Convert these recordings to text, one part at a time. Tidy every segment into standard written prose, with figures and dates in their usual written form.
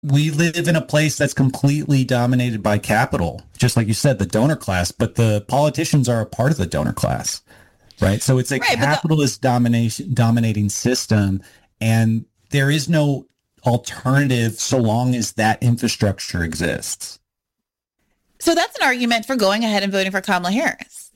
we live in a place that's completely dominated by capital, just like you said, the donor class, but the politicians are a part of the donor class, right? So it's a capitalist dominating system, and there is no alternative so long as that infrastructure exists. So that's an argument for going ahead and voting for Kamala Harris.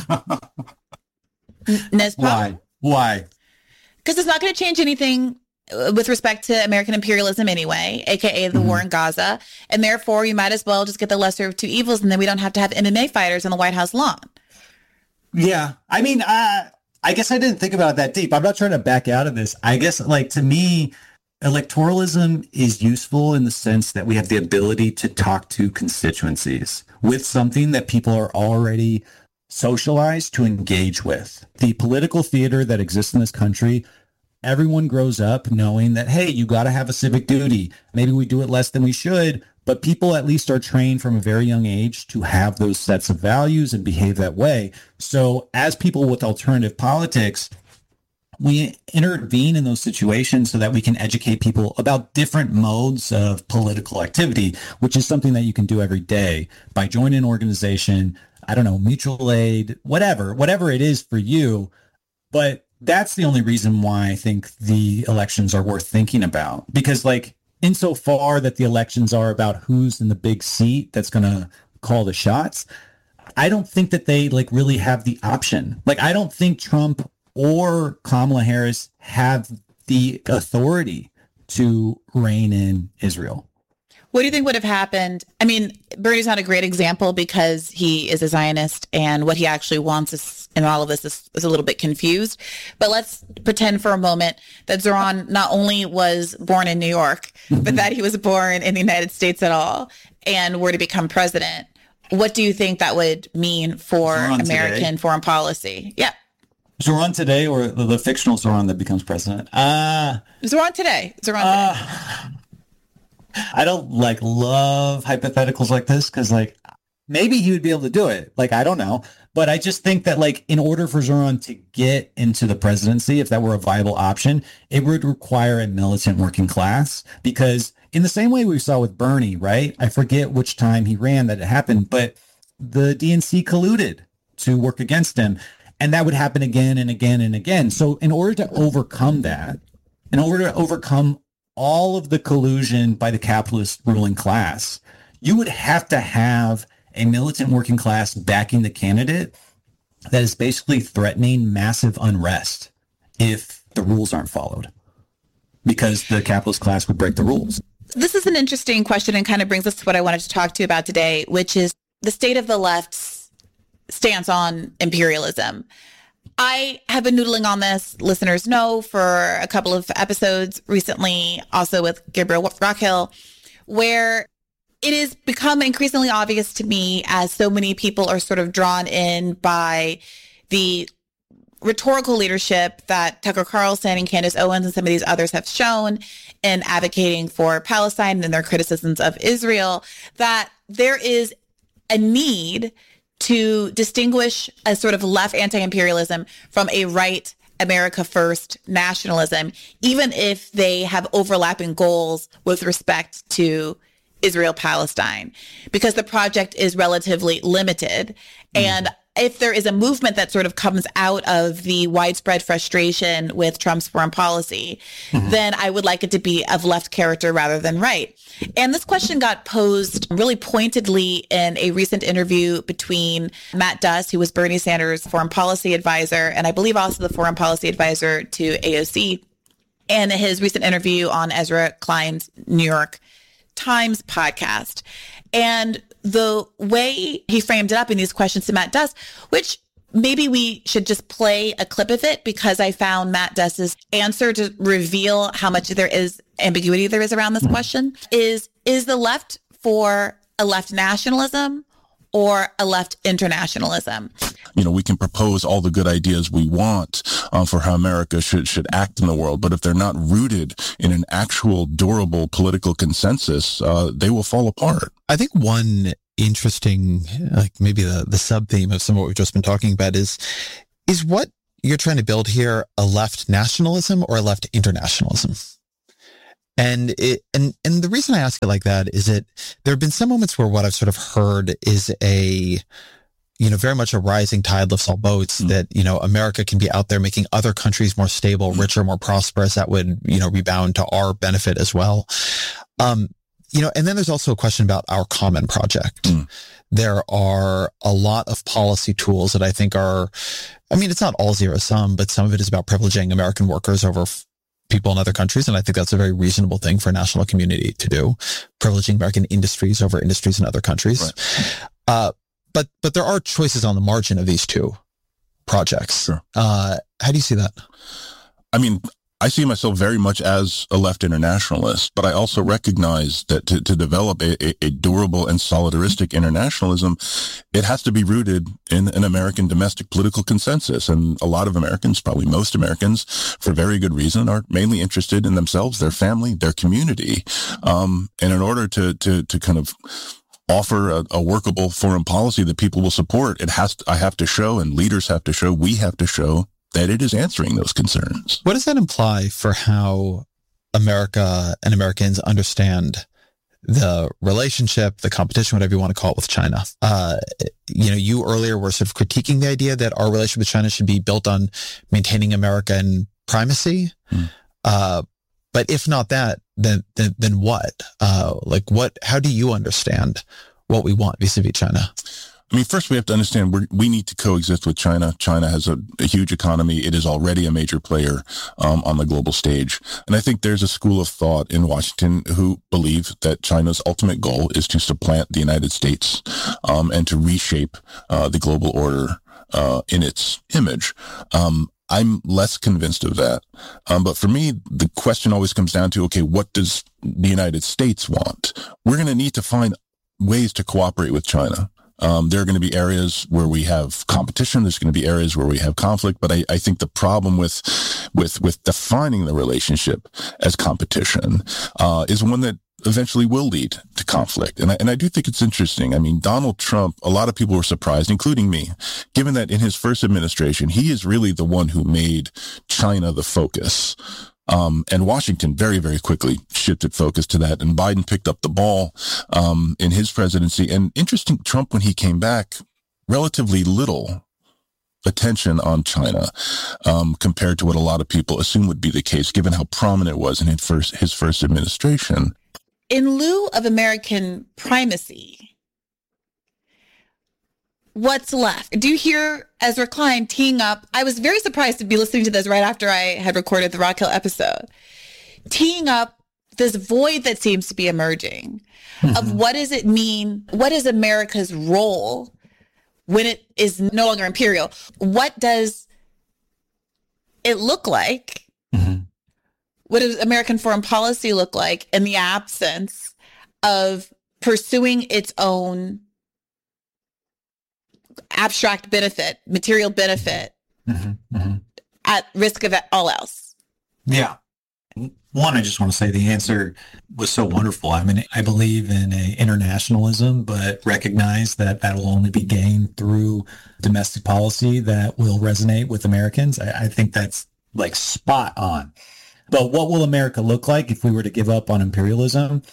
Why? Because it's not going to change anything with respect to American imperialism anyway, aka the war in Gaza. And therefore, you might as well just get the lesser of two evils, and then we don't have to have MMA fighters on the White House lawn. Yeah. I mean, I guess I didn't think about it that deep. I'm not trying to back out of this. I guess, like, to me, electoralism is useful in the sense that we have the ability to talk to constituencies with something that people are already socialized to engage with. The political theater that exists in this country, everyone grows up knowing that, hey, you got to have a civic duty. Maybe we do it less than we should, but people at least are trained from a very young age to have those sets of values and behave that way. So as people with alternative politics, we intervene in those situations so that we can educate people about different modes of political activity, which is something that you can do every day by joining an organization, I don't know, mutual aid, whatever it is for you. But that's the only reason why I think the elections are worth thinking about, because, like, insofar that the elections are about who's in the big seat that's going to call the shots, I don't think that they, like, really have the option. Like, I don't think Trump or Kamala Harris have the authority to rein in Israel. What do you think would have happened? I mean, Bernie's not a great example because he is a Zionist, and what he actually wants is, in all of this is a little bit confused. But let's pretend for a moment that Zoran not only was born in New York, but that he was born in the United States at all and were to become president. What do you think that would mean for Zoran American today? Foreign policy? Yeah. Zoran today, or the fictional Zoran that becomes president? Zoran today. I don't love hypotheticals like this because, like, maybe he would be able to do it. Like, I don't know. But I just think that, like, in order for Zoran to get into the presidency, if that were a viable option, it would require a militant working class, because in the same way we saw with Bernie, right? I forget which time he ran that it happened, but the DNC colluded to work against him. And that would happen again and again and again. So in order to overcome that, in order to overcome all of the collusion by the capitalist ruling class, you would have to have a militant working class backing the candidate that is basically threatening massive unrest if the rules aren't followed, because the capitalist class would break the rules. This is an interesting question and kind of brings us to what I wanted to talk to you about today, which is the state of the left's stance on imperialism. I have been noodling on this, listeners know, for a couple of episodes recently, also with Gabriel Rockhill, where it has become increasingly obvious to me, as so many people are sort of drawn in by the rhetorical leadership that Tucker Carlson and Candace Owens and some of these others have shown in advocating for Palestine and their criticisms of Israel, that there is a need to distinguish a sort of left anti-imperialism from a right America first nationalism, even if they have overlapping goals with respect to Israel-Palestine, because the project is relatively limited. And if there is a movement that sort of comes out of the widespread frustration with Trump's foreign policy, then I would like it to be of left character rather than right. And this question got posed really pointedly in a recent interview between Matt Duss, who was Bernie Sanders' foreign policy advisor, and I believe also the foreign policy advisor to AOC, and his recent interview on Ezra Klein's New York Times podcast. And the way he framed it up in these questions to Matt Duss, which maybe we should just play a clip of it, because I found Matt Duss's answer to reveal how much there is ambiguity there is around this question, is the left for a left nationalism or a left internationalism? You know, we can propose all the good ideas we want for how America should act in the world, but if they're not rooted in an actual durable political consensus, they will fall apart. I think one interesting, like maybe the sub-theme of some of what we've just been talking about is what you're trying to build here a left nationalism or a left internationalism? And the reason I ask it like that is that there have been some moments where what I've sort of heard is very much a rising tide lifts all boats, that, America can be out there making other countries more stable, richer, more prosperous. That would, rebound to our benefit as well. And then there's also a question about our common project. There are a lot of policy tools that I think it's not all zero sum, but some of it is about privileging American workers over people in other countries. And I think that's a very reasonable thing for a national community to do, privileging American industries over industries in other countries. Right. But there are choices on the margin of these two projects. Sure. How do you see that? I mean, I see myself very much as a left internationalist, but I also recognize that to develop a durable and solidaristic internationalism, it has to be rooted in an American domestic political consensus. And a lot of Americans, probably most Americans, for very good reason, are mainly interested in themselves, their family, their community. And in order to kind of offer a workable foreign policy that people will support, I have to show, and leaders have to show, we have to show that it is answering those concerns. What does that imply for how America and Americans understand the relationship, the competition, whatever you want to call it, with China? You earlier were sort of critiquing the idea that our relationship with China should be built on maintaining American primacy. But if not that, then what? How do you understand what we want vis-a-vis China? I mean, first we have to understand we need to coexist with China. China has a huge economy. It is already a major player on the global stage. And I think there's a school of thought in Washington who believe that China's ultimate goal is to supplant the United States and to reshape the global order in its image. I'm less convinced of that. But for me, the question always comes down to, okay, what does the United States want? We're going to need to find ways to cooperate with China. There are going to be areas where we have competition. There's going to be areas where we have conflict. But I think the problem with defining the relationship as competition is one that eventually will lead to conflict. And I do think it's interesting. I mean, Donald Trump, a lot of people were surprised, including me, given that in his first administration, he is really the one who made China the focus. And Washington very, very quickly shifted focus to that. And Biden picked up the ball in his presidency. And interesting, Trump, when he came back, relatively little attention on China compared to what a lot of people assume would be the case, given how prominent it was in his first administration. In lieu of American primacy, what's left? Do you hear Ezra Klein teeing up? I was very surprised to be listening to this right after I had recorded the Rock Hill episode, teeing up this void that seems to be emerging of what does it mean? What is America's role when it is no longer imperial? What does it look like? What does American foreign policy look like in the absence of pursuing its own abstract benefit, material benefit, at risk of all else? Yeah. One, I just want to say the answer was so wonderful. I mean, I believe in a internationalism, but recognize that will only be gained through domestic policy that will resonate with Americans. I think that's like spot on. But what will America look like if we were to give up on imperialism?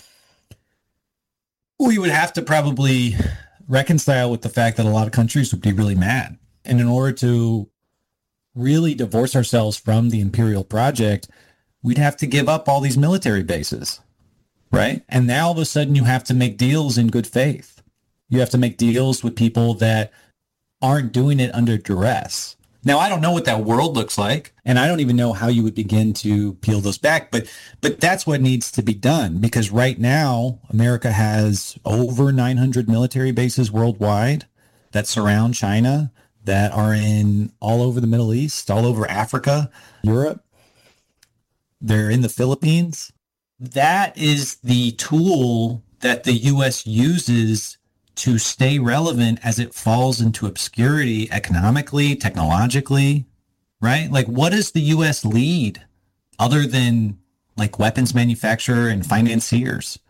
We would have to probably reconcile with the fact that a lot of countries would be really mad. And in order to really divorce ourselves from the imperial project, we'd have to give up all these military bases, right? And now all of a sudden you have to make deals in good faith. You have to make deals with people that aren't doing it under duress. Now, I don't know what that world looks like, and I don't even know how you would begin to peel those back, but that's what needs to be done, because right now, America has over 900 military bases worldwide that surround China, that are in all over the Middle East, all over Africa, Europe. They're in the Philippines. That is the tool that the U.S. uses to stay relevant as it falls into obscurity economically, technologically, right? Like, what does the U.S. lead other than like weapons manufacturer and financiers?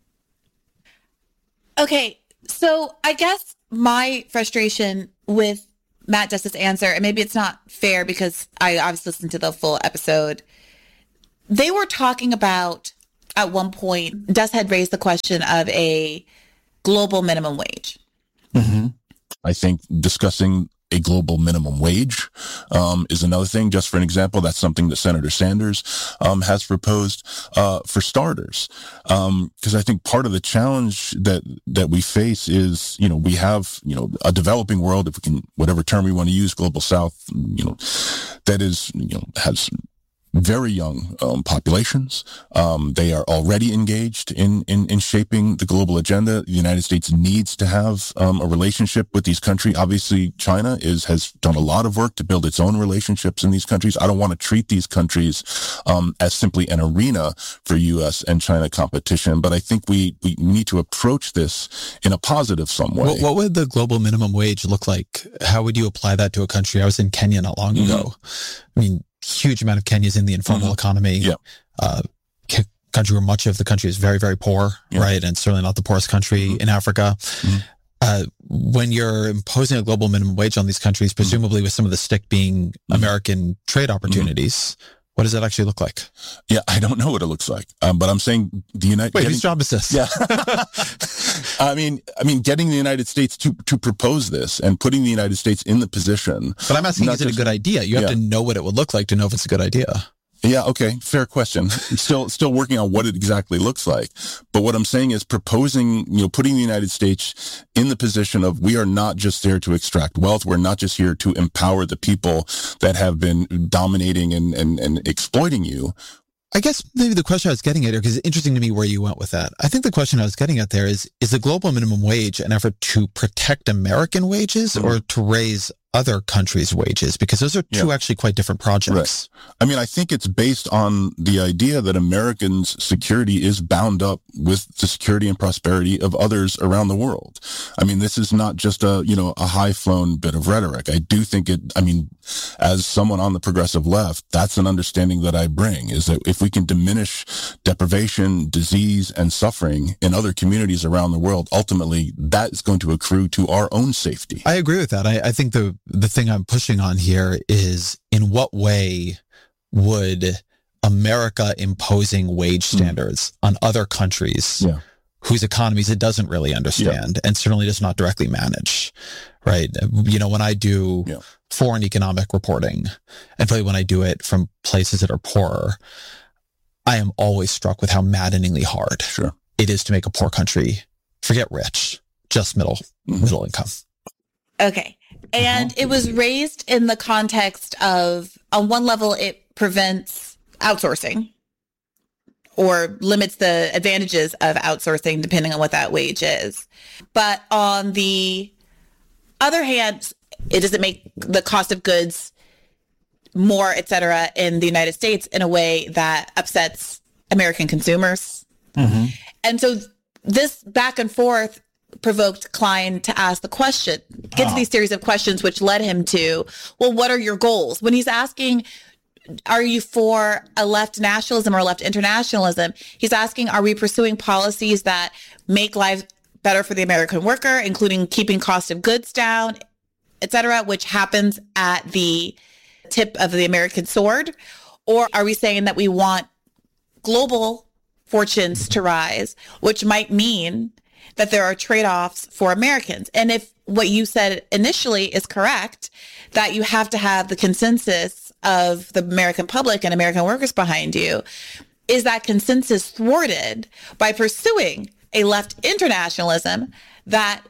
Okay, so I guess my frustration with Matt Justice's answer, and maybe it's not fair because I obviously listened to the full episode, they were talking about at one point, Des had raised the question of a global minimum wage. Mm-hmm. I think discussing a global minimum wage is another thing. Just for an example, that's something that Senator Sanders has proposed for starters. Because I think part of the challenge that we face is, we have, a developing world, if we can, whatever term we want to use, global south, that is, has very young populations. They are already engaged in shaping the global agenda. The United States needs to have a relationship with these countries. Obviously, China has done a lot of work to build its own relationships in these countries. I don't want to treat these countries as simply an arena for U.S. and China competition, but I think we need to approach this in a positive some way. What would the global minimum wage look like? How would you apply that to a country? I was in Kenya not long ago. I mean, huge amount of Kenya is in the informal economy. Yeah. Country where much of the country is very, very poor, right? And certainly not the poorest country in Africa. When you're imposing a global minimum wage on these countries, presumably with some of the stick being American trade opportunities, what does that actually look like? Yeah, I don't know what it looks like, but I'm saying the United. Wait, whose job is this? Yeah, I mean, getting the United States to propose this and putting the United States in the position. But I'm asking, is it a good idea? You have to know what it would look like to know if it's a good idea. Yeah, okay, fair question. Still working on what it exactly looks like. But what I'm saying is proposing, putting the United States in the position of we are not just there to extract wealth. We're not just here to empower the people that have been dominating and exploiting you. I guess maybe the question I was getting at here, because it's interesting to me where you went with that. I think the question I was getting at there is the global minimum wage an effort to protect American wages or to raise other countries' wages? Because those are two actually quite different projects. Right. I mean, I think it's based on the idea that Americans' security is bound up with the security and prosperity of others around the world. I mean, this is not just a high-flown bit of rhetoric. I do think as someone on the progressive left, that's an understanding that I bring, is that if we can diminish deprivation, disease, and suffering in other communities around the world, ultimately that is going to accrue to our own safety. I agree with that. I think the thing I'm pushing on here is, in what way would America imposing wage standards on other countries whose economies it doesn't really understand and certainly does not directly manage, right? When I do foreign economic reporting, and probably when I do it from places that are poorer, I am always struck with how maddeningly hard it is to make a poor country, forget rich, just middle income. Okay. And it was raised in the context of, on one level, it prevents outsourcing or limits the advantages of outsourcing, depending on what that wage is. But on the other hand, it doesn't make the cost of goods more, et cetera, in the United States in a way that upsets American consumers. Mm-hmm. And so this back and forth provoked Klein to ask the question, get to these series of questions, which led him to, well, what are your goals? When he's asking, are you for a left nationalism or left internationalism? He's asking, are we pursuing policies that make life better for the American worker, including keeping cost of goods down, et cetera, which happens at the tip of the American sword? Or are we saying that we want global fortunes to rise, which might mean that there are trade-offs for Americans? And if what you said initially is correct, that you have to have the consensus of the American public and American workers behind you, is that consensus thwarted by pursuing a left internationalism that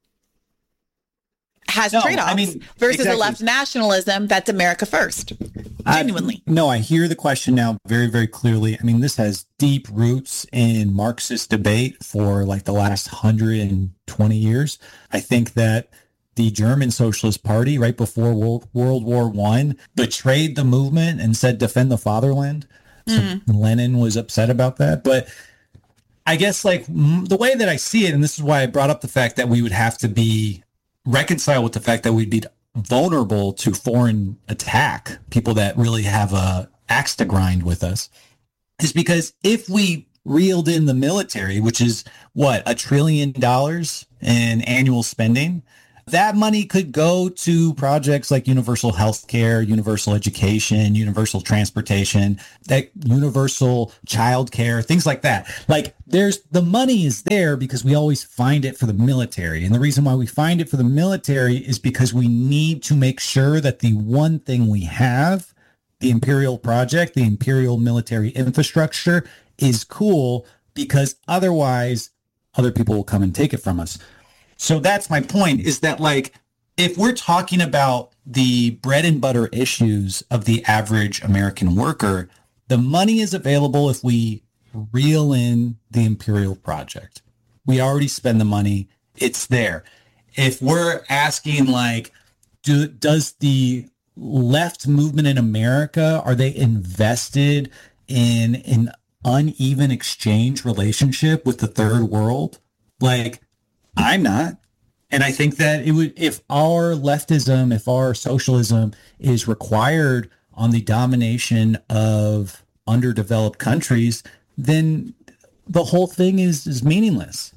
has trade-offs versus a left nationalism that's America first? Genuinely. I hear the question now very, very clearly. I mean, this has deep roots in Marxist debate for like the last 120 years. I think that the German Socialist Party, right before World War I, betrayed the movement and said, defend the fatherland. So Lenin was upset about that. But I guess the way that I see it, and this is why I brought up the fact that we would have to reconcile with the fact that we'd be vulnerable to foreign attack, people that really have a axe to grind with us, is because if we reeled in the military, which is $1 trillion in annual spending, That money could go to projects like universal healthcare, universal education, universal transportation, that universal childcare, things like that. Like the money is there because we always find it for the military. And the reason why we find it for the military is because we need to make sure that the one thing we have, the Imperial project, the Imperial military infrastructure, is cool, because otherwise other people will come and take it from us. So that's my point, is that like, if we're talking about the bread and butter issues of the average American worker, the money is available if we reel in the Imperial project. We already spend the money. It's there. If we're asking like, does the left movement in America, are they invested in an uneven exchange relationship with the third world? Like, I'm not. And I think that it would, if our leftism, if our socialism is required on the domination of underdeveloped countries, then the whole thing is meaningless.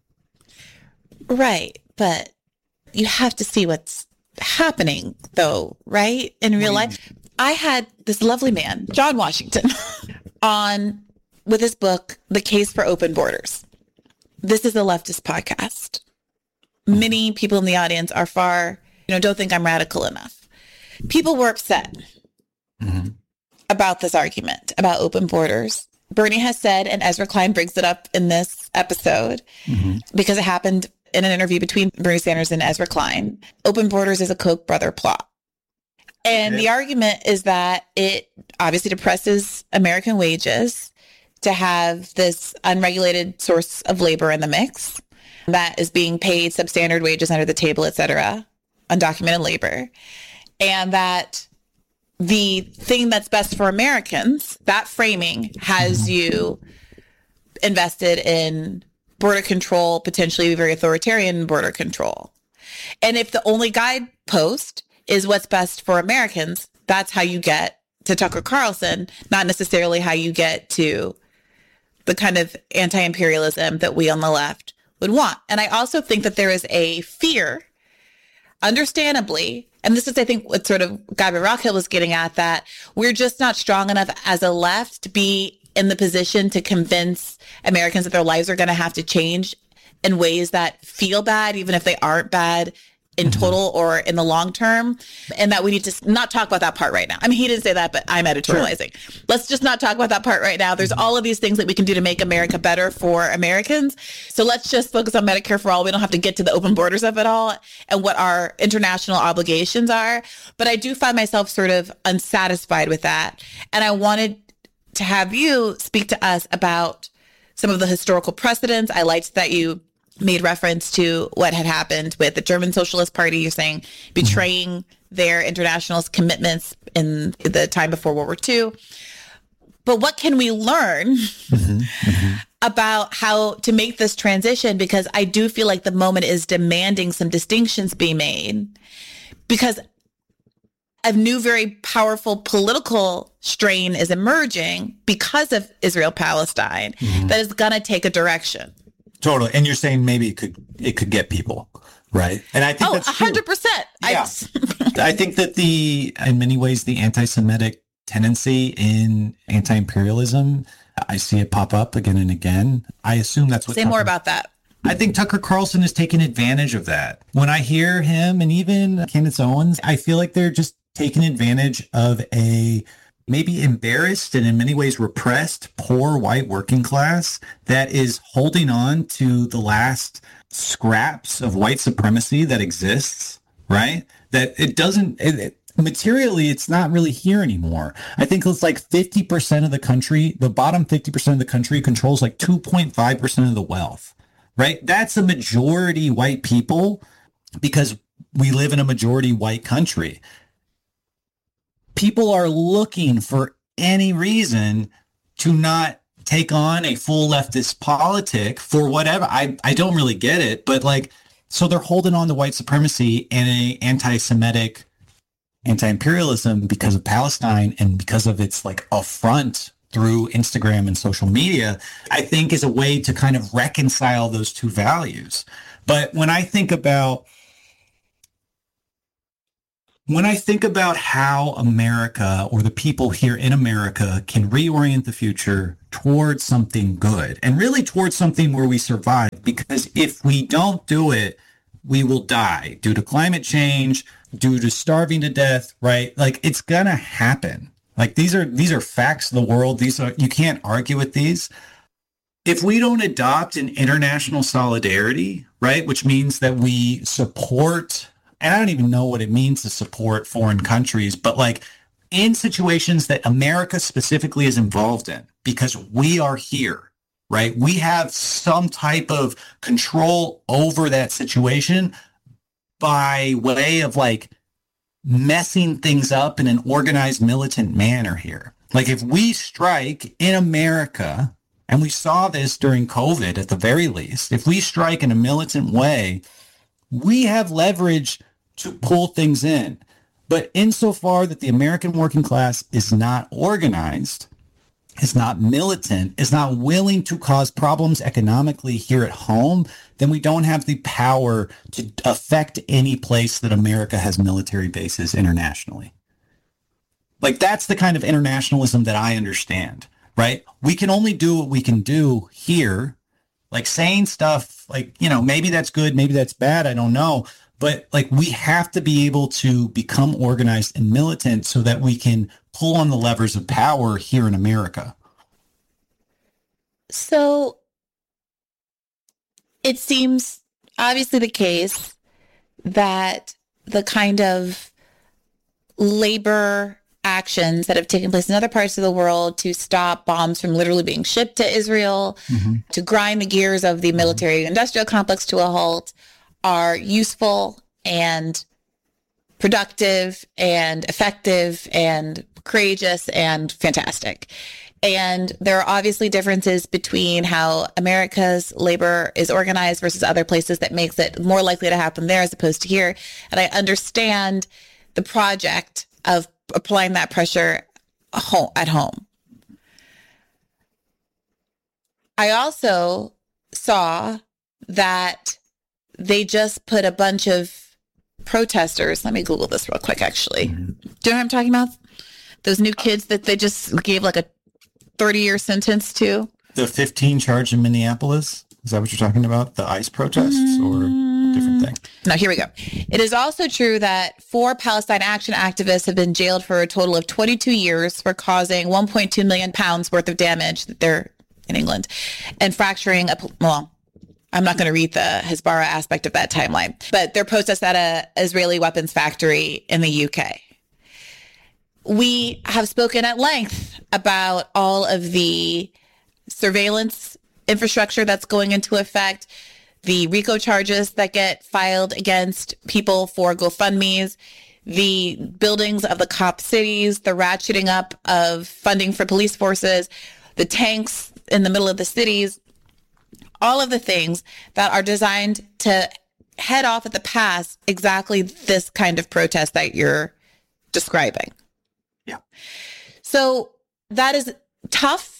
Right. But you have to see what's happening though, right? In real life. I had this lovely man, John Washington, on with his book, The Case for Open Borders. This is a leftist podcast. Many people in the audience are don't think I'm radical enough. People were upset about this argument about open borders. Bernie has said, and Ezra Klein brings it up in this episode, because it happened in an interview between Bernie Sanders and Ezra Klein, open borders is a Koch brother plot. And the argument is that it obviously depresses American wages to have this unregulated source of labor in the mix that is being paid substandard wages under the table, et cetera, undocumented labor. And that the thing that's best for Americans, that framing has you invested in border control, potentially very authoritarian border control. And if the only guidepost is what's best for Americans, that's how you get to Tucker Carlson, not necessarily how you get to the kind of anti-imperialism that we on the left would want. And I also think that there is a fear, understandably, and this is, I think, what sort of Gabi Rockhill was getting at, that we're just not strong enough as a left to be in the position to convince Americans that their lives are going to have to change in ways that feel bad, even if they aren't bad in total or in the long term, and that we need to not talk about that part right now. I mean, he didn't say that, but I'm editorializing. Sure. Let's just not talk about that part right now. There's all of these things that we can do to make America better for Americans. So let's just focus on Medicare for all. We don't have to get to the open borders of it all and what our international obligations are. But I do find myself sort of unsatisfied with that. And I wanted to have you speak to us about some of the historical precedents. I liked that you made reference to what had happened with the German Socialist Party. You're saying betraying their international commitments in the time before World War II. But what can we learn about how to make this transition? Because I do feel like the moment is demanding some distinctions be made, because a new, very powerful political strain is emerging because of Israel-Palestine that is going to take a direction. Totally. And you're saying maybe it could get people, right? And I think that's 100%. Yeah. I think that in many ways, the anti-Semitic tendency in anti-imperialism, I see it pop up again and again. I assume that's what Say more about that. I think Tucker Carlson is taking advantage of that. When I hear him, and even Candace Owens, I feel like they're just taking advantage of a maybe embarrassed and in many ways repressed poor white working class that is holding on to the last scraps of white supremacy that exists, right? That it doesn't, materially, it's not really here anymore. I think it's like 50% of the country, the bottom 50% of the country controls like 2.5% of the wealth, right? That's a majority white people because we live in a majority white country. People are looking for any reason to not take on a full leftist politic for whatever. I don't really get it, but like, so they're holding on to white supremacy and a anti-Semitic, anti-imperialism because of Palestine and because of its like affront through Instagram and social media, I think is a way to kind of reconcile those two values. But when I think about when I think about how America or the people here in America can reorient the future towards something good and really towards something where we survive, because if we don't do it, we will die due to climate change, due to starving to death, right? Like it's going to happen. Like these are facts of the world. You can't argue with these. If we don't adopt an international solidarity, right, which means that we support, and I don't even know what it means to support foreign countries, but like in situations that America specifically is involved in, because we are here, right? We have some type of control over that situation by way of like messing things up in an organized militant manner here. Like if we strike in America, and we saw this during COVID at the very least, if we strike in a militant way, we have leverage to pull things in. But insofar that the American working class is not organized, is not militant, is not willing to cause problems economically here at home, then we don't have the power to affect any place that America has military bases internationally. Like that's the kind of internationalism that I understand, right? We can only do what we can do here, like saying stuff like, you know, maybe that's good, maybe that's bad, I don't know. But like we have to be able to become organized and militant so that we can pull on the levers of power here in America. So it seems obviously the case that the kind of labor actions that have taken place in other parts of the world to stop bombs from literally being shipped to Israel, to grind the gears of the military industrial complex to a halt, are useful and productive and effective and courageous and fantastic. And there are obviously differences between how America's labor is organized versus other places that makes it more likely to happen there as opposed to here. And I understand the project of applying that pressure at home. I also saw that they just put a bunch of protesters. Let me Google this real quick, actually. Do you know what I'm talking about? Those new kids that they just gave like a 30-year sentence to. The 15 charged in Minneapolis? Is that what you're talking about? The ICE protests or a different thing? No, here we go. It is also true that 4 Palestine Action activists have been jailed for a total of 22 years for causing 1.2 million pounds worth of damage. They're in England and fracturing I'm not going to read the Hezbollah aspect of that timeline, but they're protests at an Israeli weapons factory in the UK. We have spoken at length about all of the surveillance infrastructure that's going into effect, the RICO charges that get filed against people for GoFundMes, the buildings of the cop cities, the ratcheting up of funding for police forces, the tanks in the middle of the cities, all of the things that are designed to head off at the pass exactly this kind of protest that you're describing. Yeah. So that is tough.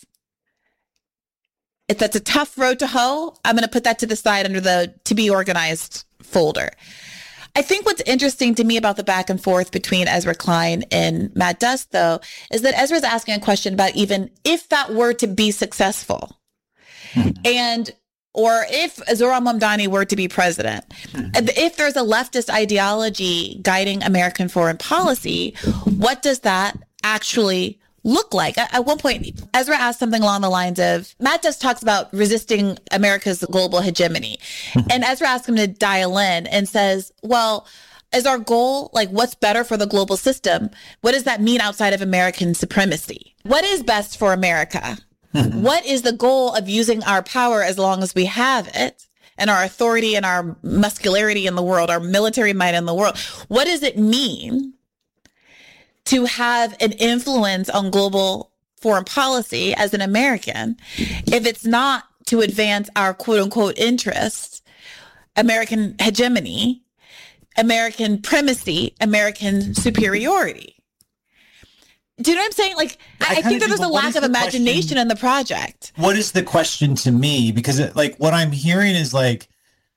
If that's a tough road to hoe, I'm going to put that to the side under the to be organized folder. I think what's interesting to me about the back and forth between Ezra Klein and Matt Duss, though, is that Ezra's asking a question about even if that were to be successful and or if Zohran Mamdani were to be president, if there's a leftist ideology guiding American foreign policy, what does that actually look like? At one point, Ezra asked something along the lines of, Matt Duss talks about resisting America's global hegemony. And Ezra asked him to dial in and says, well, is our goal, like what's better for the global system? What does that mean outside of American supremacy? What is best for America? What is the goal of using our power as long as we have it and our authority and our muscularity in the world, our military might in the world? What does it mean to have an influence on global foreign policy as an American if it's not to advance our quote unquote interests, American hegemony, American primacy, American superiority? Do you know what I'm saying? Like, I think that there's a lack of imagination in the project. What is the question to me? Because like what I'm hearing is like,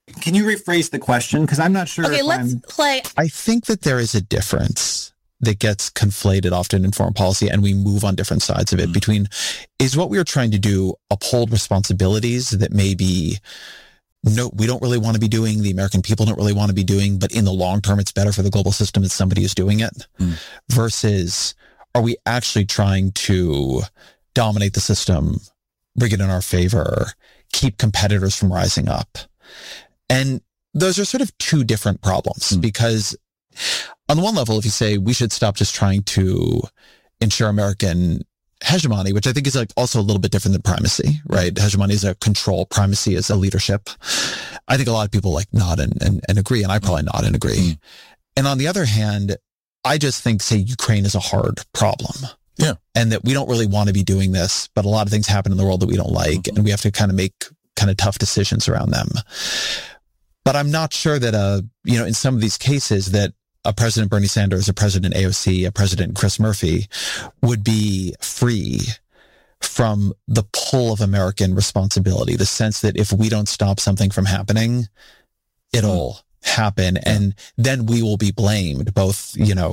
Can you rephrase the question? Because I'm not sure. Okay, let's play. I think that there is a difference that gets conflated often in foreign policy, and we move on different sides of it between, is what we are trying to do uphold responsibilities that maybe we don't really want to be doing, the American people don't really want to be doing, but in the long term, it's better for the global system that somebody is doing it, versus are we actually trying to dominate the system, rig it in our favor, keep competitors from rising up? And those are sort of two different problems, because on the one level, if you say we should stop just trying to ensure American hegemony, which I think is like also a little bit different than primacy, right? Hegemony is a control, primacy is a leadership. I think a lot of people like nod and agree, and I probably nod and agree. And on the other hand, I just think, say, Ukraine is a hard problem. Yeah. And that we don't really want to be doing this, but a lot of things happen in the world that we don't like, and we have to kind of make kind of tough decisions around them. But I'm not sure that, in some of these cases that a President Bernie Sanders, a President AOC, a President Chris Murphy would be free from the pull of American responsibility, the sense that if we don't stop something from happening, it'll happen. And then we will be blamed, both,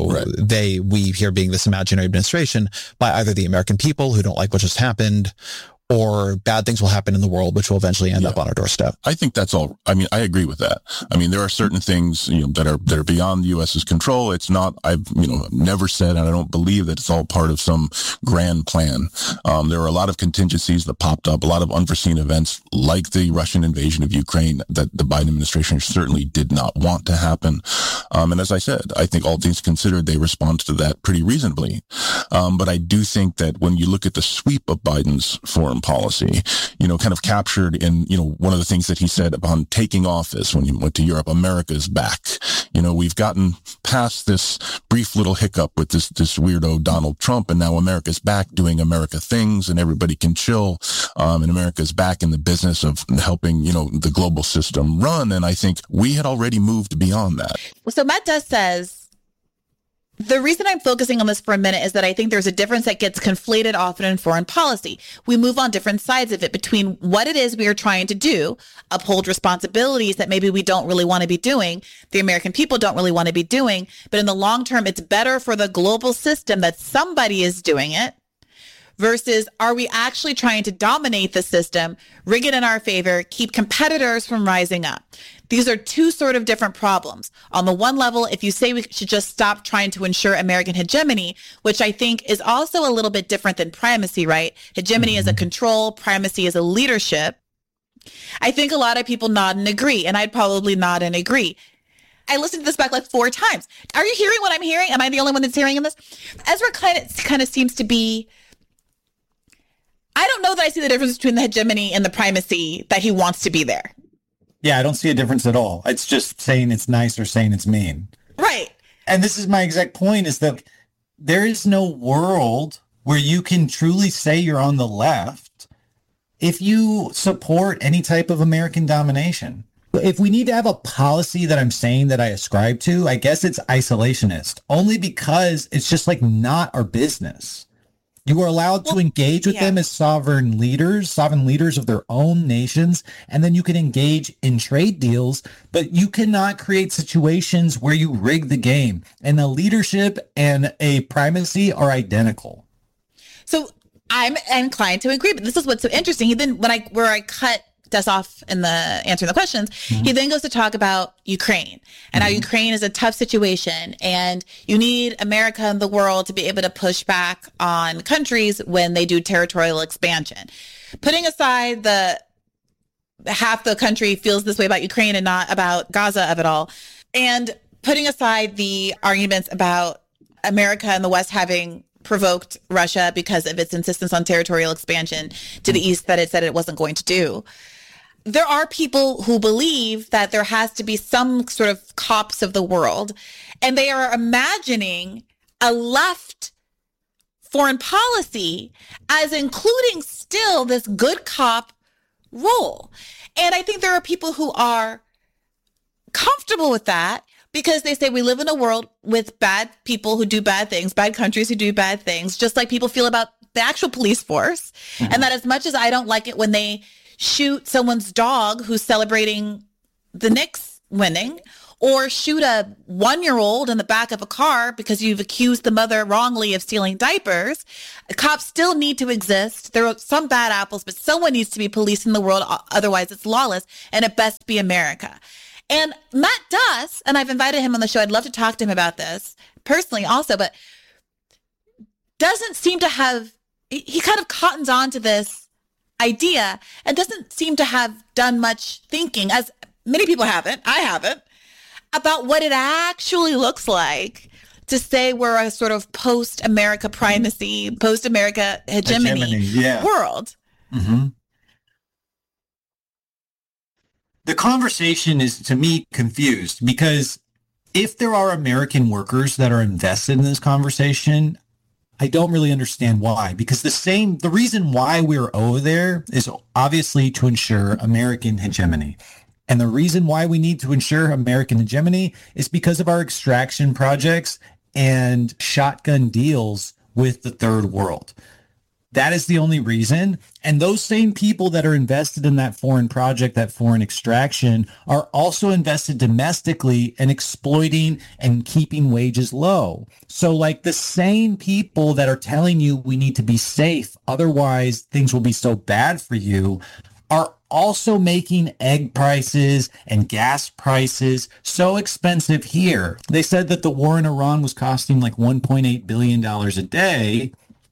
we here being this imaginary administration, by either the American people who don't like what just happened, or bad things will happen in the world, which will eventually end up on our doorstep. I think that's all. I mean, I agree with that. I mean, there are certain things, that are beyond the U.S.'s control. It's not, I've, never said, and I don't believe that it's all part of some grand plan. There are a lot of contingencies that popped up, a lot of unforeseen events like the Russian invasion of Ukraine that the Biden administration certainly did not want to happen. And as I said, I think all things considered, they respond to that pretty reasonably. But I do think that when you look at the sweep of Biden's foreign policy, kind of captured in, one of the things that he said upon taking office when he went to Europe, America's back. We've gotten past this brief little hiccup with this weirdo Donald Trump, and now America's back doing America things, and everybody can chill. And America's back in the business of helping, the global system run. And I think we had already moved beyond that. So Matt Duss says, the reason I'm focusing on this for a minute is that I think there's a difference that gets conflated often in foreign policy. We move on different sides of it between what it is we are trying to do, uphold responsibilities that maybe we don't really want to be doing, the American people don't really want to be doing, but in the long term, it's better for the global system that somebody is doing it, versus are we actually trying to dominate the system, rig it in our favor, keep competitors from rising up? These are two sort of different problems. On the one level, if you say we should just stop trying to ensure American hegemony, which I think is also a little bit different than primacy, right? Hegemony is a control, primacy is a leadership. I think a lot of people nod and agree, and I'd probably nod and agree. I listened to this back like 4 times. Are you hearing what I'm hearing? Am I the only one that's hearing in this? Ezra kind of seems to be, I don't know that I see the difference between the hegemony and the primacy that he wants to be there. Yeah, I don't see a difference at all. It's just saying it's nice or saying it's mean. Right. And this is my exact point, is that there is no world where you can truly say you're on the left if you support any type of American domination. If we need to have a policy that I'm saying that I ascribe to, I guess it's isolationist, only because it's just like not our business. You are allowed to engage with them as sovereign leaders of their own nations, and then you can engage in trade deals, but you cannot create situations where you rig the game. And the leadership and a primacy are identical. So I'm inclined to agree, but this is what's so interesting. He then, where I cut Duss off in the answering the questions, he then goes to talk about Ukraine and how Ukraine is a tough situation, and you need America and the world to be able to push back on countries when they do territorial expansion. Putting aside the half the country feels this way about Ukraine and not about Gaza of it all, and putting aside the arguments about America and the West having provoked Russia because of its insistence on territorial expansion to the east that it said it wasn't going to do. There are people who believe that there has to be some sort of cops of the world, and they are imagining a left foreign policy as including still this good cop role. And I think there are people who are comfortable with that because they say we live in a world with bad people who do bad things, bad countries who do bad things, just like people feel about the actual police force. And that as much as I don't like it when they shoot someone's dog who's celebrating the Knicks winning, or shoot a 1-year-old in the back of a car because you've accused the mother wrongly of stealing diapers. Cops still need to exist. There are some bad apples, but someone needs to be policing the world. Otherwise, it's lawless, and it best be America. And Matt Duss, and I've invited him on the show. I'd love to talk to him about this personally also, but doesn't seem to have, he kind of cottons on to this idea and doesn't seem to have done much thinking, as many people haven't, I haven't, about what it actually looks like to say we're a sort of post-America primacy, post-America hegemony world. Mm-hmm. The conversation is, to me, confused because if there are American workers that are invested in this conversation, I don't really understand why. Because the reason why we're over there is obviously to ensure American hegemony. And the reason why we need to ensure American hegemony is because of our extraction projects and shotgun deals with the third world. That is the only reason. And those same people that are invested in that foreign project, that foreign extraction, are also invested domestically in exploiting and keeping wages low. So like the same people that are telling you we need to be safe, otherwise things will be so bad for you, are also making egg prices and gas prices so expensive here. They said that the war in Iran was costing like $1.8 billion a day.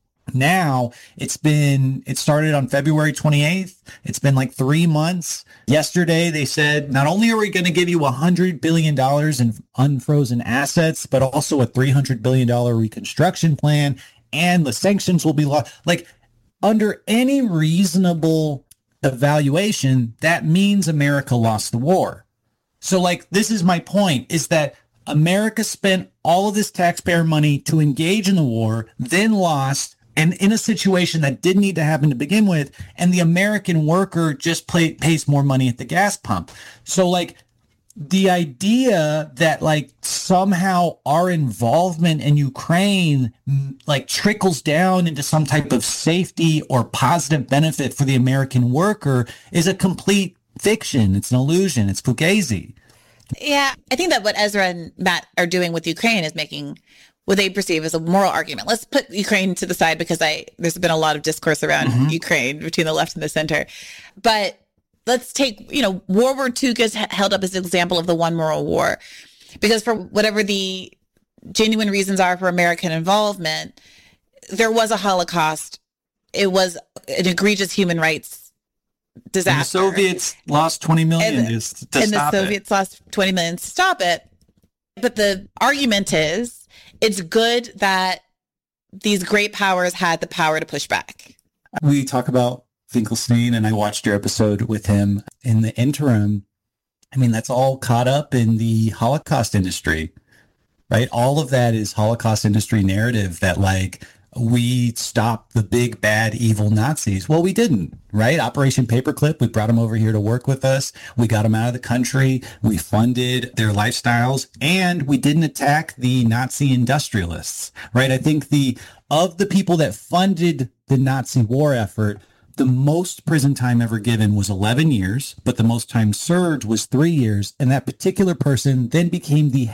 Now it started on February 28th. It's been like 3 months. Yesterday, they said, not only are we going to give you $100 billion in unfrozen assets, but also a $300 billion reconstruction plan, and the sanctions will be like under any reasonable evaluation, that means America lost the war. So like, this is my point, is that America spent all of this taxpayer money to engage in the war, then lost, and in a situation that didn't need to happen to begin with, and the American worker just pays more money at the gas pump. So like, the idea that like somehow our involvement in Ukraine like trickles down into some type of safety or positive benefit for the American worker is a complete fiction. It's an illusion. It's fugazi. Yeah, I think that what Ezra and Matt are doing with Ukraine is making what they perceive as a moral argument. Let's put Ukraine to the side because there's been a lot of discourse around Ukraine between the left and the center. But let's take, World War II gets held up as an example of the one moral war, because for whatever the genuine reasons are for American involvement, there was a Holocaust. It was an egregious human rights disaster. And the Soviets lost 20 million to stop it. And the Soviets lost 20 million to stop it. But the argument is, it's good that these great powers had the power to push back. We talk about Finkelstein, and I watched your episode with him. In the interim, I mean, that's all caught up in the Holocaust industry, right? All of that is Holocaust industry narrative that like we stopped the big, bad, evil Nazis. Well, we didn't, right? Operation Paperclip, we brought them over here to work with us. We got them out of the country. We funded their lifestyles, and we didn't attack the Nazi industrialists, right? I think of the people that funded the Nazi war effort, the most prison time ever given was 11 years, but the most time served was 3 years. And that particular person then became the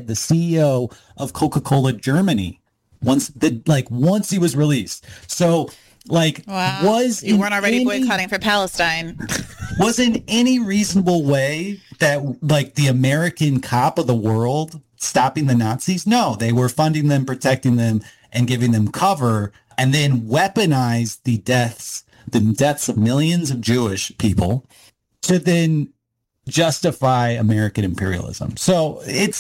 CEO of Coca-Cola Germany once he was released. So like, wow. You weren't already boycotting for Palestine. Was in any reasonable way that like the American cop of the world stopping the Nazis? No, they were funding them, protecting them, and giving them cover, and then weaponized the deaths of millions of Jewish people to then justify American imperialism. So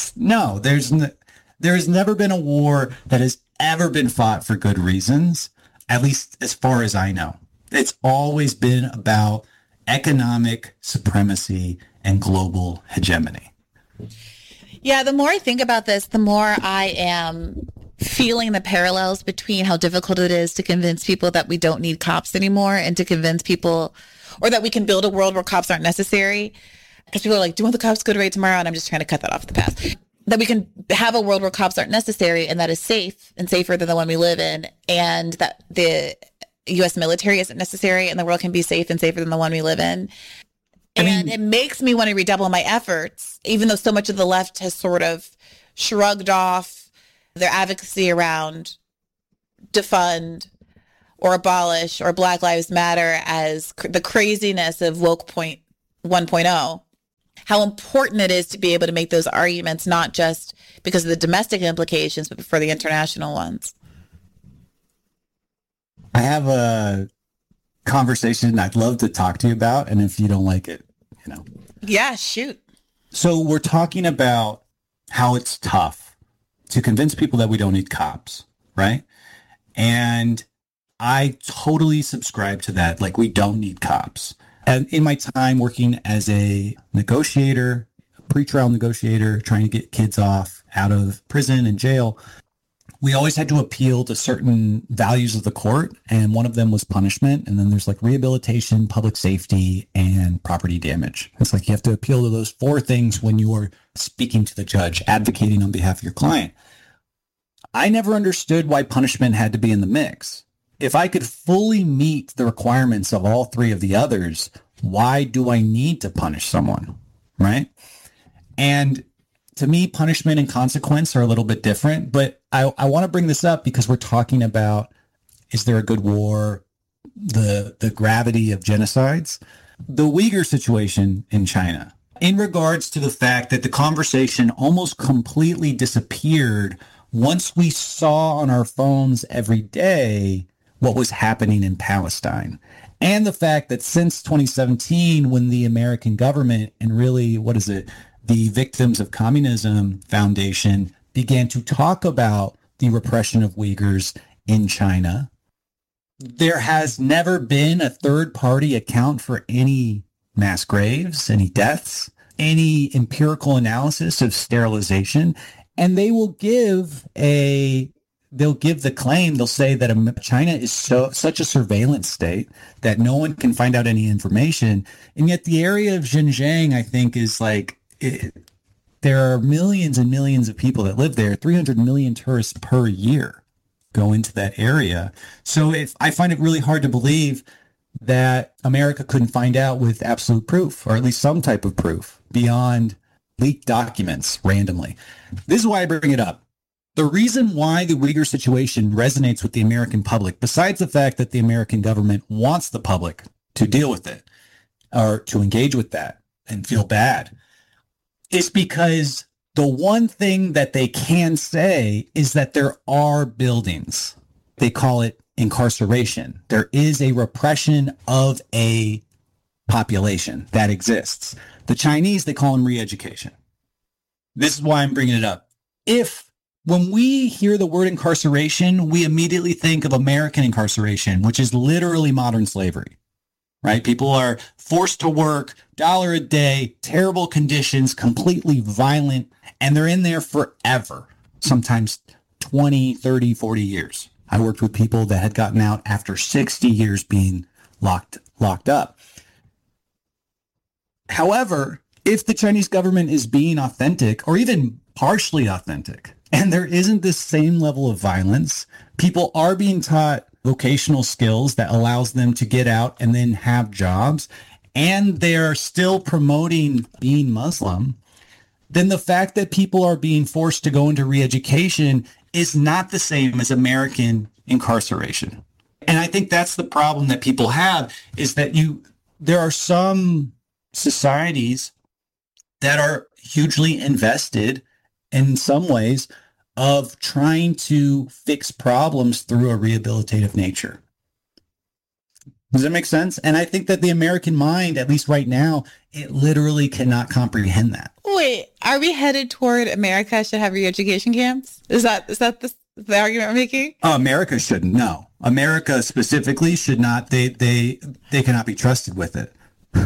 there's never been a war that has ever been fought for good reasons, at least as far as I know. It's always been about economic supremacy and global hegemony. Yeah, the more I think about this, the more I am feeling the parallels between how difficult it is to convince people that we don't need cops anymore, and to convince people, or that we can build a world where cops aren't necessary. Because people are like, do you want the cops to go to raid tomorrow? And I'm just trying to cut that off the path. That we can have a world where cops aren't necessary, and that is safe and safer than the one we live in, and that the U.S. military isn't necessary and the world can be safe and safer than the one we live in. And it makes me want to redouble my efforts, even though so much of the left has sort of shrugged off their advocacy around defund or abolish or Black Lives Matter as the craziness of woke point 1.0. How important it is to be able to make those arguments, not just because of the domestic implications, but for the international ones. I have a conversation I'd love to talk to you about, and if you don't like it, Yeah, shoot. So we're talking about how it's tough to convince people that we don't need cops, right? And I totally subscribe to that. Like, we don't need cops. And in my time working as a negotiator, a pretrial negotiator, trying to get kids out of prison and jail, we always had to appeal to certain values of the court. And one of them was punishment. And then there's like rehabilitation, public safety, and property damage. It's like you have to appeal to those four things when you are speaking to the judge, advocating on behalf of your client. I never understood why punishment had to be in the mix. If I could fully meet the requirements of all three of the others, why do I need to punish someone, right? And to me, punishment and consequence are a little bit different, but I want to bring this up because we're talking about, is there a good war, the gravity of genocides, the Uyghur situation in China, in regards to the fact that the conversation almost completely disappeared once we saw on our phones every day what was happening in Palestine. And the fact that since 2017, when the American government and really, the Victims of Communism Foundation began to talk about the repression of Uyghurs in China, there has never been a third-party account for any mass graves, any deaths, any empirical analysis of sterilization. And they will give the claim, they'll say that China is such a surveillance state that no one can find out any information. And yet the area of Xinjiang, I think, is like, there are millions and millions of people that live there. 300 million tourists per year go into that area. So I find it really hard to believe that America couldn't find out with absolute proof, or at least some type of proof, beyond leaked documents randomly. This is why I bring it up. The reason why the Uyghur situation resonates with the American public, besides the fact that the American government wants the public to deal with it or to engage with that and feel bad, is because the one thing that they can say is that there are buildings. They call it incarceration. There is a repression of a population that exists. The Chinese, they call them re-education. This is why I'm bringing it up. When we hear the word incarceration, we immediately think of American incarceration, which is literally modern slavery, right? People are forced to work, $1 a day, terrible conditions, completely violent, and they're in there forever, sometimes 20, 30, 40 years. I worked with people that had gotten out after 60 years being locked up. However, if the Chinese government is being authentic or even partially authentic, and there isn't this same level of violence, people are being taught vocational skills that allows them to get out and then have jobs, and they're still promoting being Muslim, then the fact that people are being forced to go into re-education is not the same as American incarceration. And I think that's the problem that people have, is that there are some societies that are hugely invested in some ways of trying to fix problems through a rehabilitative nature. Does that make sense? And I think that the American mind, at least right now, it literally cannot comprehend that. Wait, are we headed toward America should have re-education camps? Is that the argument we're making? America shouldn't. No, America specifically should not. They cannot be trusted with it.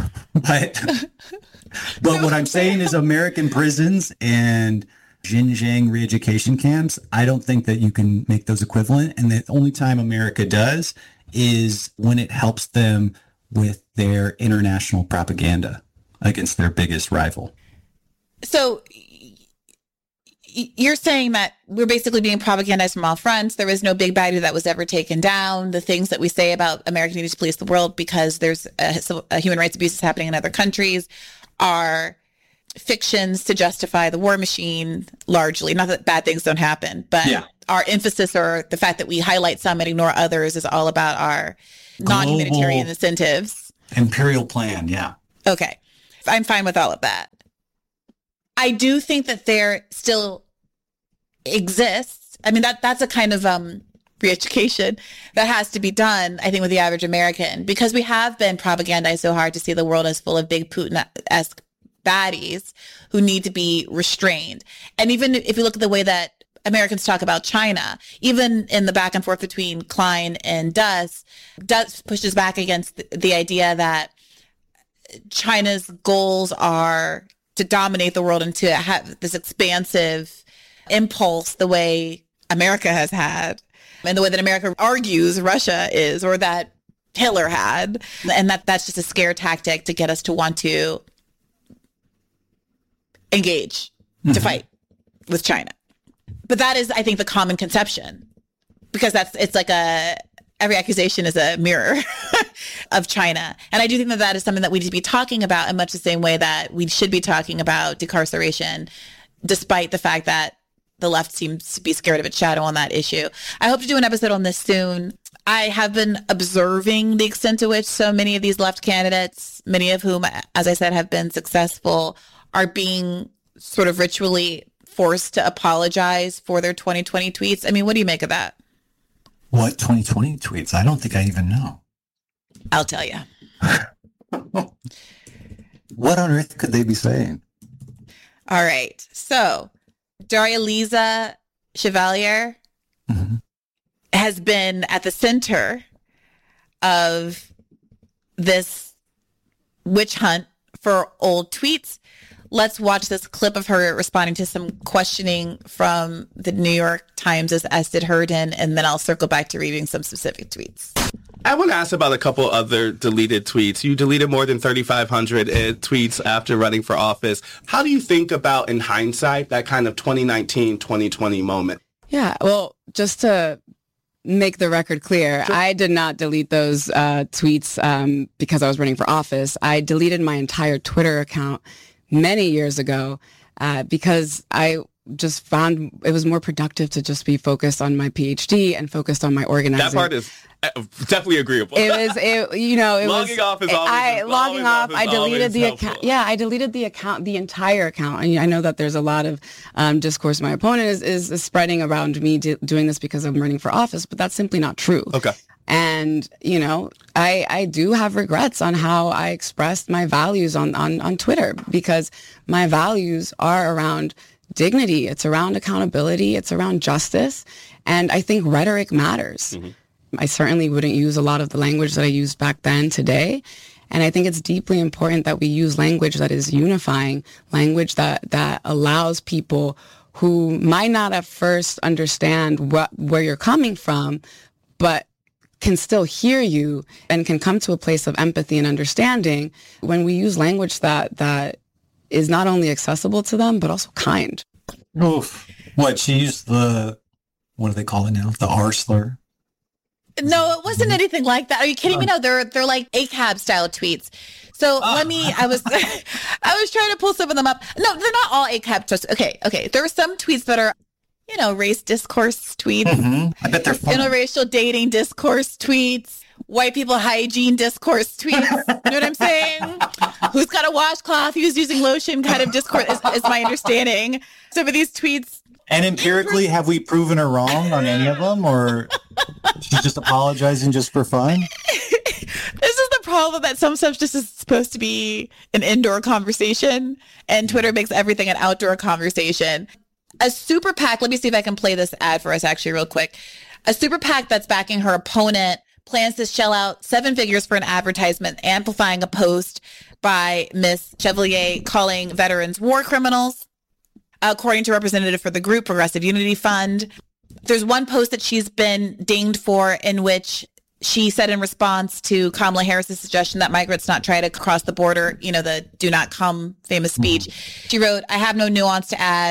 But what I'm saying is American prisons and Xinjiang re-education camps, I don't think that you can make those equivalent. And the only time America does is when it helps them with their international propaganda against their biggest rival. So you're saying that we're basically being propagandized from all fronts. There is no big bad that was ever taken down. The things that we say about America needing to police the world because there's a human rights abuses happening in other countries are fictions to justify the war machine, largely. Not that bad things don't happen, but our emphasis or the fact that we highlight some and ignore others is all about our non-humanitarian incentives. Imperial plan, yeah. Okay. I'm fine with all of that. I do think that there still exists. I mean, that's a kind of re-education that has to be done, I think, with the average American, because we have been propagandized so hard to see the world as full of big Putin-esque baddies who need to be restrained. And even if you look at the way that Americans talk about China, even in the back and forth between Klein and Duss pushes back against the idea that China's goals are to dominate the world and to have this expansive impulse the way America has had and the way that America argues Russia is, or that Hitler had. And that's just a scare tactic to get us to want to engage, to fight with China. But that is, I think, the common conception, because it's like every accusation is a mirror of China. And I do think that is something that we need to be talking about in much the same way that we should be talking about decarceration, despite the fact that the left seems to be scared of its shadow on that issue. I hope to do an episode on this soon. I have been observing the extent to which so many of these left candidates, many of whom, as I said, have been successful, are being sort of ritually forced to apologize for their 2020 tweets. I mean, what do you make of that? What 2020 tweets? I don't think I even know. I'll tell you. What on earth could they be saying? All right. So Daria-Liza Chevalier has been at the center of this witch hunt for old tweets. Let's watch this clip of her responding to some questioning from the New York Times' Ested Herden, and then I'll circle back to reading some specific tweets. I want to ask about a couple other deleted tweets. You deleted more than 3,500 tweets after running for office. How do you think about, in hindsight, that kind of 2019, 2020 moment? Yeah, well, just to make the record clear, sure. I did not delete those tweets because I was running for office. I deleted my entire Twitter account many years ago because I just found it was more productive to just be focused on my PhD and focused on my organizing. That part is definitely agreeable. Logging off is always logging off. I deleted the account. Yeah, I deleted the account, the entire account. And I know that there's a lot of discourse. My opponent is spreading around me doing this because I'm running for office, but that's simply not true. Okay. And, I do have regrets on how I expressed my values on Twitter, because my values are around dignity. It's around accountability. It's around justice. And I think rhetoric matters. Mm-hmm. I certainly wouldn't use a lot of the language that I used back then today. And I think it's deeply important that we use language that is unifying, language that allows people who might not at first understand where you're coming from, but can still hear you and can come to a place of empathy and understanding when we use language that is not only accessible to them, but also kind. Oof. What, she used what do they call it now? The R slur? No, it wasn't anything like that. Are you kidding me? No, they're like ACAB style tweets. So I was trying to pull some of them up. No, they're not all ACAB tweets. Okay. There are some tweets that are, race discourse tweets. Mm-hmm. I bet they're fun. Interracial dating discourse tweets. White people hygiene discourse tweets. You know what I'm saying? Who's got a washcloth? Who's using lotion kind of discourse is my understanding. Some of these tweets. And empirically, have we proven her wrong on any of them? Or she's just apologizing just for fun? This is the problem, that some stuff just is supposed to be an indoor conversation, and Twitter makes everything an outdoor conversation. A super PAC, let me see if I can play this ad for us actually real quick. A super PAC that's backing her opponent plans to shell out 7 figures for an advertisement amplifying a post by Miss Chevalier calling veterans war criminals. According to a representative for the group, Progressive Unity Fund, there's one post that she's been dinged for in which she said in response to Kamala Harris's suggestion that migrants not try to cross the border, the do not come famous speech. She wrote, "I have no nuance to add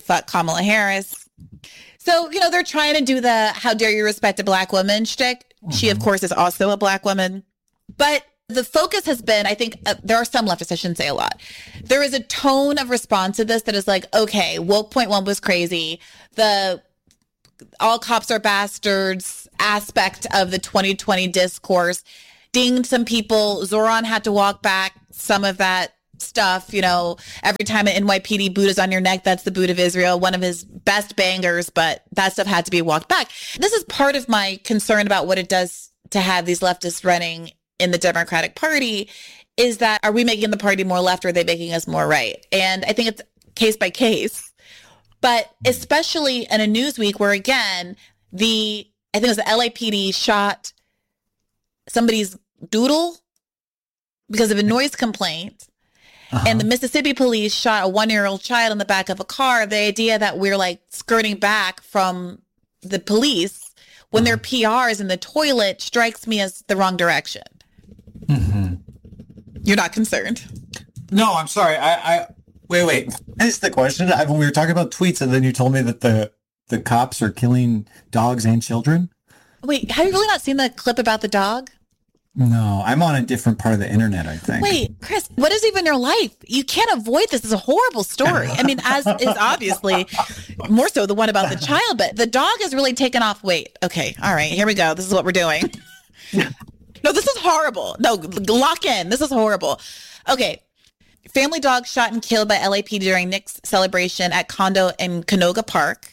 fuck Kamala Harris. So, they're trying to do the how dare you respect a black woman shtick. Mm-hmm. She, of course, is also a black woman. But the focus has been, I think, there are some leftists, I shouldn't say a lot. There is a tone of response to this that is like, okay, woke point one was crazy. The all cops are bastards aspect of the 2020 discourse dinged some people. Zoran had to walk back some of that stuff. Every time an NYPD boot is on your neck, that's the boot of Israel, one of his best bangers, but that stuff had to be walked back. This is part of my concern about what it does to have these leftists running in the Democratic Party, is that are we making the party more left or are they making us more right? And I think it's case by case, but especially in a Newsweek where, again, I think it was the LAPD shot somebody's doodle because of a noise complaint. And the Mississippi police shot a 1-year-old child in the back of a car. The idea that we're like skirting back from the police when their PR is in the toilet strikes me as the wrong direction. Mm-hmm. You're not concerned? No, I'm sorry. I wait. That's the question. We were talking about tweets, and then you told me that the cops are killing dogs and children. Wait, have you really not seen the clip about the dog? No, I'm on a different part of the internet, I think. Wait, Chris, what is even your life? You can't avoid this. It's a horrible story. I mean, as is obviously more so the one about the child, but the dog has really taken off. Wait, okay, all right, here we go. This is what we're doing. No, this is horrible. No, lock in. This is horrible. Okay. Family dog shot and killed by LAPD during Nick's celebration at condo in Canoga Park,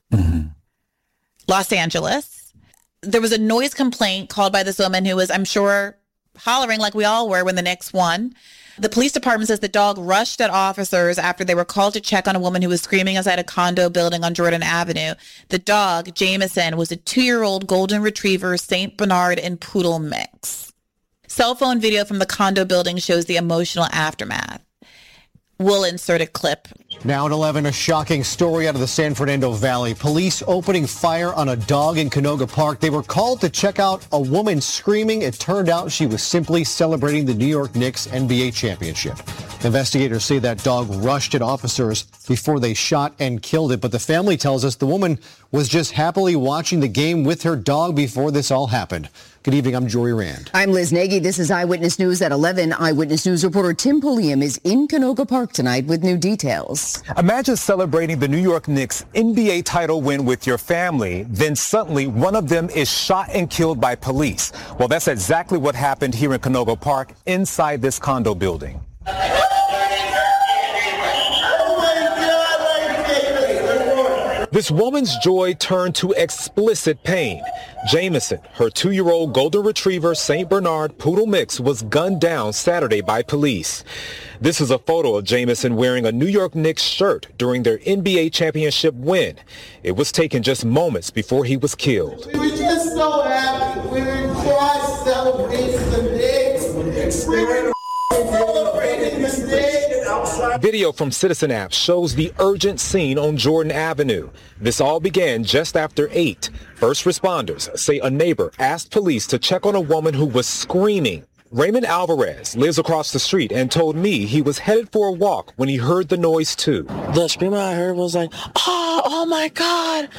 Los Angeles. There was a noise complaint called by this woman who was, I'm sure, hollering like we all were when the Knicks won. The police department says the dog rushed at officers after they were called to check on a woman who was screaming outside a condo building on Jordan Avenue. The dog, Jameson, was a 2-year-old golden retriever, St. Bernard and poodle mix. Cell phone video from the condo building shows the emotional aftermath. We'll insert a clip. Now at 11, a shocking story out of the San Fernando Valley. Police opening fire on a dog in Canoga Park. They were called to check out a woman screaming. It turned out she was simply celebrating the New York Knicks NBA championship. Investigators say that dog rushed at officers before they shot and killed it. But the family tells us the woman was just happily watching the game with her dog before this all happened. Good evening, I'm Jory Rand. I'm Liz Nagy. This is Eyewitness News at 11. Eyewitness News reporter Tim Pulliam is in Canoga Park tonight with new details. Imagine celebrating the New York Knicks NBA title win with your family. Then suddenly one of them is shot and killed by police. Well, that's exactly what happened here in Canoga Park inside this condo building. This woman's joy turned to explicit pain. Jameson, her 2-year-old golden retriever St. Bernard poodle mix, was gunned down Saturday by police. This is a photo of Jameson wearing a New York Knicks shirt during their NBA championship win. It was taken just moments before he was killed. We were just so happy. We were just celebrating the Knicks. We were celebrating the Knicks. Video from Citizen App shows the urgent scene on Jordan Avenue. This all began just after 8. First responders say a neighbor asked police to check on a woman who was screaming. Raymond Alvarez lives across the street and told me he was headed for a walk when he heard the noise too. The screaming I heard was like, oh my God,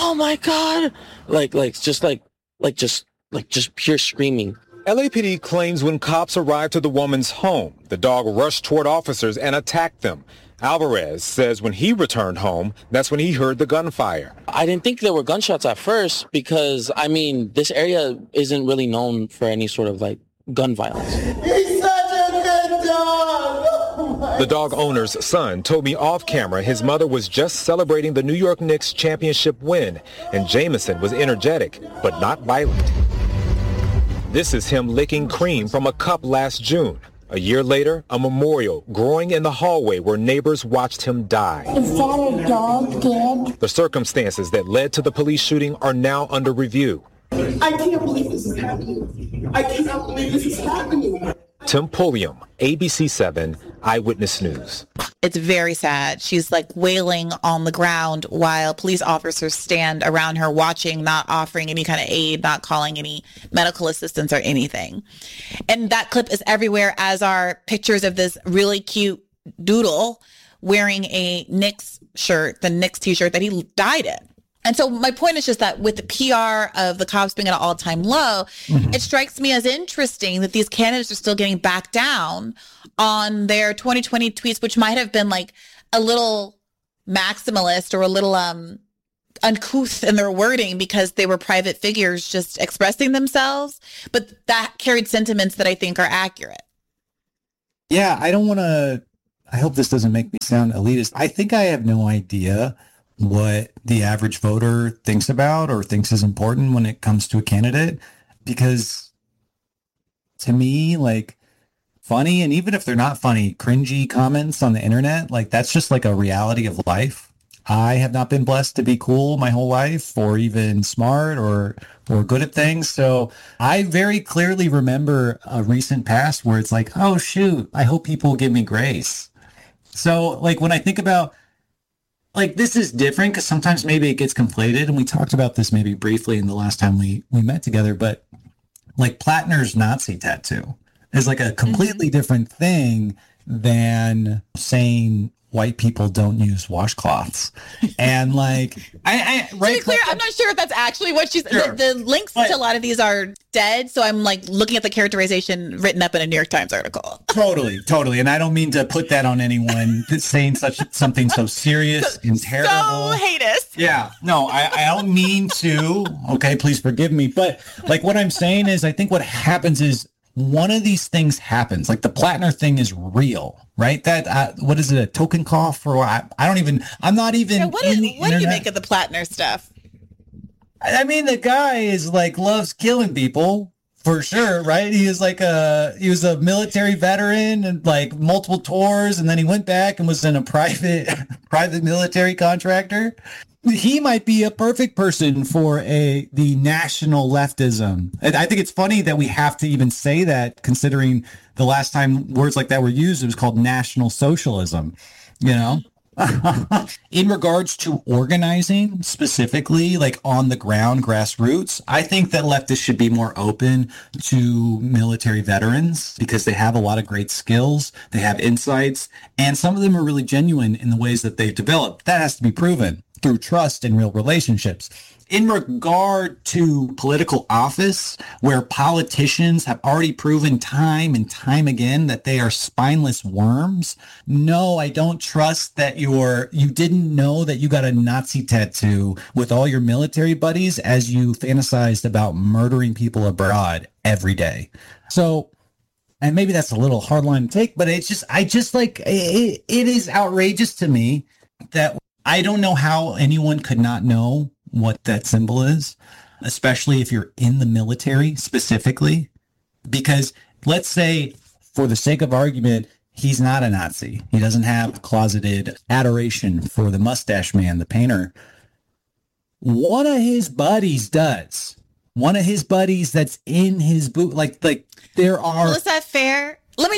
just pure screaming. LAPD claims when cops arrived to the woman's home, the dog rushed toward officers and attacked them. Alvarez says when he returned home, that's when he heard the gunfire. I didn't think there were gunshots at first because, this area isn't really known for any sort of gun violence. He's such a good dog. The dog owner's son told me off camera his mother was just celebrating the New York Knicks championship win, and Jameson was energetic, but not violent. This is him licking cream from a cup last June. A year later, a memorial growing in the hallway where neighbors watched him die. Is that a dog dead? The circumstances that led to the police shooting are now under review. I can't believe this is happening. I cannot believe this is happening. Tim Pulliam, ABC 7, Eyewitness News. It's very sad. She's wailing on the ground while police officers stand around her watching, not offering any kind of aid, not calling any medical assistance or anything. And that clip is everywhere, as are pictures of this really cute doodle wearing a Knicks shirt, the Knicks t-shirt that he died in. And so my point is just that with the PR of the cops being at an all-time low, it strikes me as interesting that these candidates are still getting back down on their 2020 tweets, which might have been like a little maximalist or a little uncouth in their wording because they were private figures just expressing themselves. But that carried sentiments that I think are accurate. Yeah, I hope this doesn't make me sound elitist. I think I have no idea what the average voter thinks about or thinks is important when it comes to a candidate, because to me, like, funny, and even if they're not funny, cringy comments on the internet, like, that's just like a reality of life. I have not been blessed to be cool my whole life or even smart or good at things. So I very clearly remember a recent past where it's like, oh, shoot, I hope people give me grace. So like when I think about, like, this is different because sometimes maybe it gets conflated, and we talked about this maybe briefly in the last time we met together, but like Plattner's Nazi tattoo is like a completely different thing than saying white people don't use washcloths. And like, right? To be clear, I'm not sure if that's actually what she's, sure. The links to a lot of these are dead. So I'm like looking at the characterization written up in a New York Times article. Totally. And I don't mean to put that on anyone that's saying something so serious and terrible. So heinous. Yeah, no, I don't mean to. Okay, please forgive me. But like what I'm saying is, I think what happens is one of these things happens. Like the Plattner thing is real, right? That what is it, a token cough, or I'm not even. Yeah, what do you make of the Plattner stuff? I mean, the guy is like loves killing people for sure, right? He was a military veteran and like multiple tours, and then he went back and was in a private military contractor. He might be a perfect person for the national leftism. And I think it's funny that we have to even say that, considering the last time words like that were used, it was called national socialism, you know? In regards to organizing specifically, like on the ground, grassroots, I think that leftists should be more open to military veterans because they have a lot of great skills. They have insights, and some of them are really genuine in the ways that they've developed. That has to be proven through trust and real relationships. In regard to political office, where politicians have already proven time and time again that they are spineless worms, no, I don't trust that you didn't know that you got a Nazi tattoo with all your military buddies as you fantasized about murdering people abroad every day. So, and maybe that's a little hard line to take, but it is outrageous to me that I don't know how anyone could not know what that symbol is, especially if you're in the military specifically, because let's say, for the sake of argument, he's not a Nazi. He doesn't have closeted adoration for the mustache man, the painter. One of his buddies does. One of his buddies that's in his boot, like there are. Well, is that fair? Let me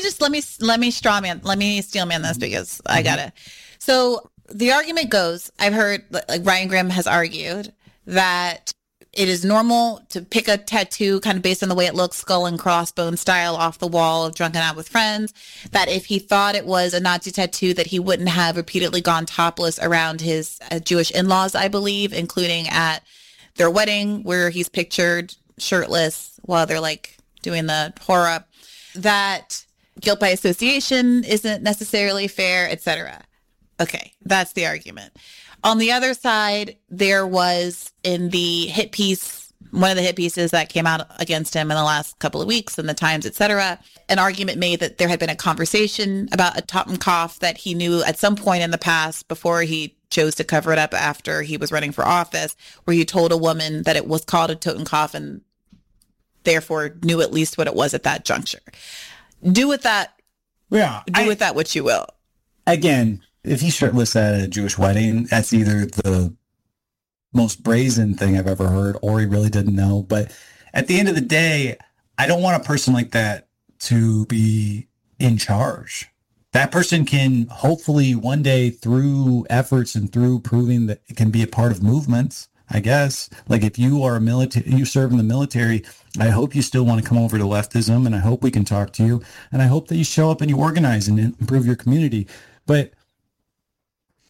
steelman this because I gotta. So the argument goes, I've heard, like Ryan Grim has argued that it is normal to pick a tattoo kind of based on the way it looks, skull and crossbone style, off the wall of drunken out with friends, that if he thought it was a Nazi tattoo, that he wouldn't have repeatedly gone topless around his Jewish in-laws, I believe, including at their wedding where he's pictured shirtless while they're like doing the horror, that guilt by association isn't necessarily fair, etc. Okay, that's the argument. On the other side, there was in the hit piece, one of the hit pieces that came out against him in the last couple of weeks in the Times, etc., an argument made that there had been a conversation about a Totenkopf that he knew at some point in the past before he chose to cover it up after he was running for office, where he told a woman that it was called a Totenkopf and therefore knew at least what it was at that juncture. Do with that what you will. Again, if he's shirtless at a Jewish wedding, that's either the most brazen thing I've ever heard, or he really didn't know. But at the end of the day, I don't want a person like that to be in charge. That person can hopefully one day, through efforts and through proving that it can be a part of movements, I guess. Like if you are you serve in the military, I hope you still want to come over to leftism, and I hope we can talk to you, and I hope that you show up and you organize and improve your community. But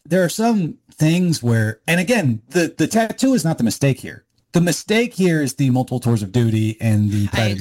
there are some things where, and again, the tattoo is not the mistake here. The mistake here is the multiple tours of duty and the private